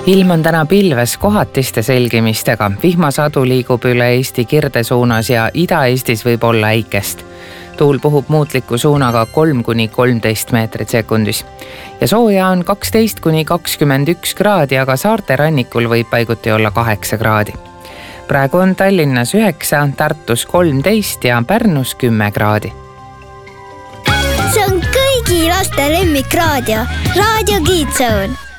Ilm on täna pilves kohatiste selgimistega. Vihmasadu liigub üle Eesti kirde suunas ja Ida-Eestis võib olla äikest. Tuul puhub muutliku suunaga 3–13 meetrit sekundis. Ja sooja on 12–21 kraadi, aga saarte rannikul võib paiguti olla 8 kraadi. Praegu on Tallinnas 9, Tartus 13 ja Pärnus 10 kraadi. See on kõigi laste lemmikraadio, Raadio Kids Zone.